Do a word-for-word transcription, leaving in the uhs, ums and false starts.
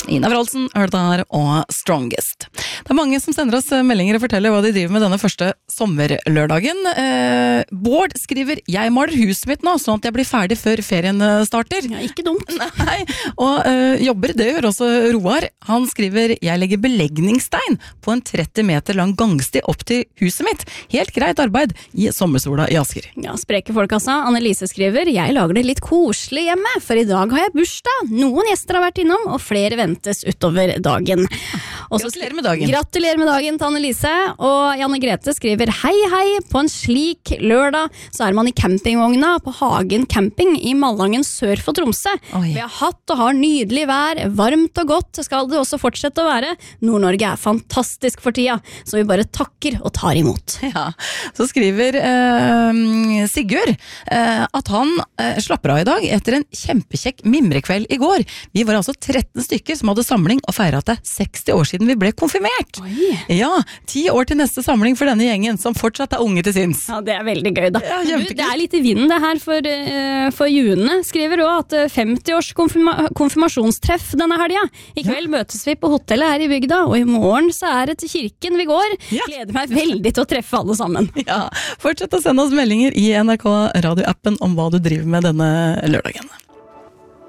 Ina Wroldsen hørte her og Strongest. Det er mange som sender oss meldinger og forteller hva de driver med denne første sommerlørdagen. Eh, Bård skriver, jeg maler huset mitt nå, sånn at jeg blir ferdig før ferien starter. Ja, ikke dumt. Nei, og eh, jobber, det gjør også Roar. Han skriver, jeg legger belegningsstein på en tretti meter lang gangsti opp til huset mitt. Helt greit arbeid i sommersola i Asker. Ja, spreke folk altså. Annelise skriver, jeg lager det litt koselig hjemme, for i dag har jeg bursdag. Noen gjester har vært innom, og flere ventes utover dagen. Også Gratulerer med dagen. Gratulerer med dagen til Annelise. Og Janne Grete skriver, hei hei, på en slik lørdag så er man i campingvogna på Hagen camping i Malangen sør for Tromsø. Oi. Vi har hatt og har nydelig vær, varmt og godt skal det også fortsette å være. Nord-Norge er fantastisk for tida, så vi bare takker og tar imot. Ja, så skriver eh, Sigurd eh, at han eh, slapper av i dag etter en kjempekjekk mimrekveld i går. Vi var altså tretten stykker som hadde samling og feiret at det er seksti år siden vi ble konfirmert. Oi. Ja, ti år til neste samling for denne gjengen, som fortsatt er unge til sinns. Ja, det er veldig gøy da. Ja, du, det er litt i vinden det her for, uh, for June, skriver også at femti års konfirma konfirmasjonstreff denne helga. I kveld ja. møtes vi på hotellet her i bygda, og i morgen så er det til kirken vi går. Ja. Gleder meg veldig til å treffe alle sammen. Ja, fortsett å sende oss meldinger i N R K radioappen om hva du driver med denne lørdagen.